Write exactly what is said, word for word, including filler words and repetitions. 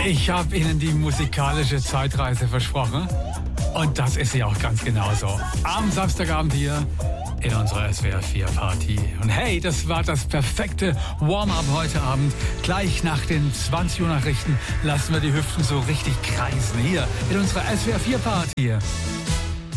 Ich habe Ihnen die musikalische Zeitreise versprochen. Und das ist sie auch ganz genauso. Am Samstagabend hier in unserer S W R vier Party. Und hey, das war das perfekte Warm-up heute Abend. Gleich nach den zwanzig Uhr Nachrichten lassen wir die Hüften so richtig kreisen. Hier in unserer S W R vier Party.